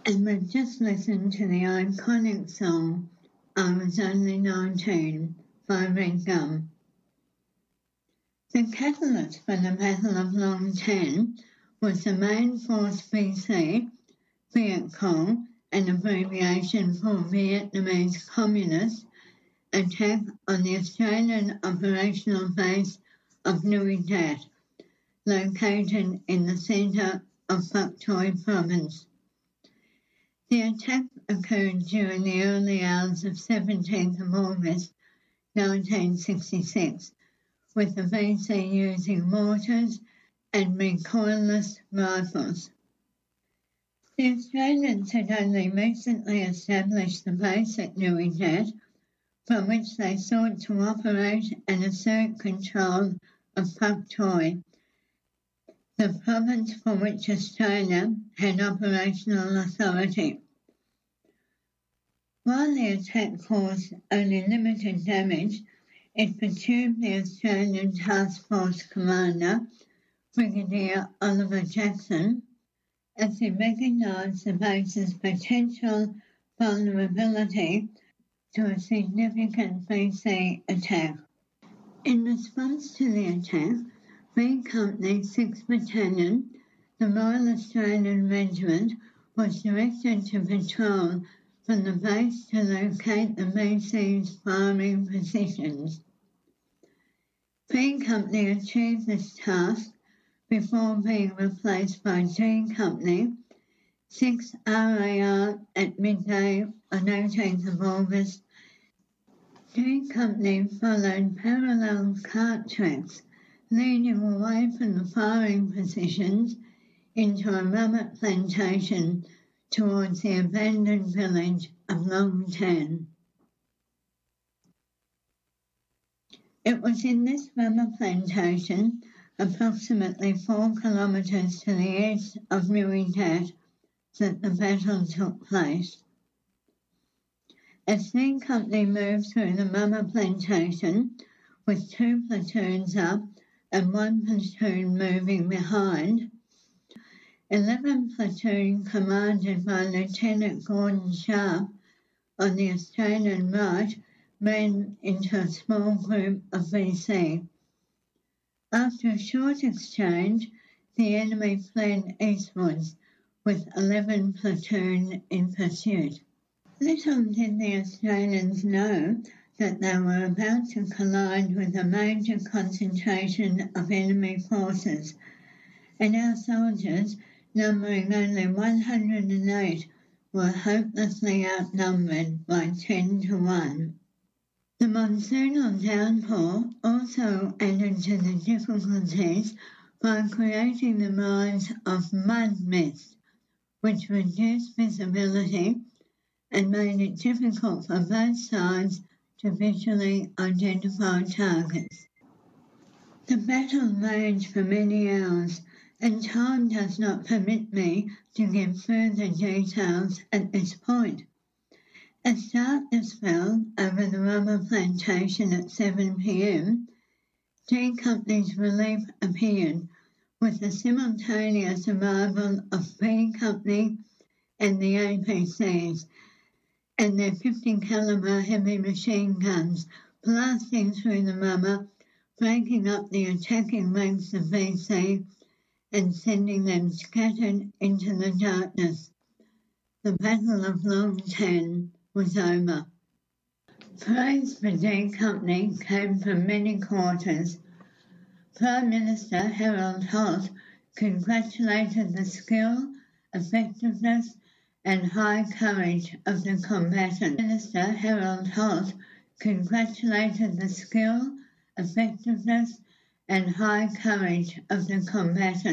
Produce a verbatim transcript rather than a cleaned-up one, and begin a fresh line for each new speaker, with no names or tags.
And we've just listened to the iconic song, I Was Only nineteen, by Red Gum. The catalyst for the Battle of Long Tan was the Main Force B C, Viet Cong, an abbreviation for Vietnamese Communist, attack on the Australian operational base of Nui Dat, located in the centre of Phuoc Toi province. The attack occurred during the early hours of seventeenth of August nineteen sixty-six, with the B C using mortars and recoilless rifles. The Australians had only recently established the base at Nui Dat, from which they sought to operate and assert control of Phuoc Toi, the province for which Australia had operational authority. While the attack caused only limited damage, it perturbed the Australian Task Force commander, Brigadier Oliver Jackson, as he recognised the base's potential vulnerability to a significant B C attack. In response to the attack, B Company sixth Battalion, the Royal Australian Regiment, was directed to patrol from the base to locate the B C's firing positions. B Company achieved this task before being replaced by G Company, sixth R A R at midday on eighteenth of August. G Company followed parallel cart tracks leading away from the firing positions into a rubber plantation towards the abandoned village of Long Tan. It was in this rubber plantation, approximately four kilometres to the east of Nui Dat, that the battle took place. As C Company moved through the rubber plantation, with two platoons up and one platoon moving behind, eleven Platoon commanded by Lieutenant Gordon Sharp on the Australian right ran into a small group of B C. After a short exchange, the enemy fled eastwards, with eleven Platoon in pursuit. Little did the Australians know that they were about to collide with a major concentration of enemy forces, and our soldiers, numbering only one hundred eight, were hopelessly outnumbered by ten to one. The monsoonal downpour also added to the difficulties by creating the rise of mud mist, which reduced visibility and made it difficult for both sides to visually identify targets. The battle raged for many hours, and time does not permit me to give further details at this point. As darkness fell over the rubber plantation at seven p.m, G Company's relief appeared with the simultaneous arrival of B Company and the A P Cs and their fifty calibre heavy machine guns blasting through the rubber, breaking up the attacking ranks of B C and sending them scattered into the darkness. The Battle of Long Tan was over. Praise for D Company came from many quarters. Prime Minister Harold Holt congratulated the skill, effectiveness and high courage of the combatants. Minister Harold Holt congratulated the skill, effectiveness and high courage of the combatants.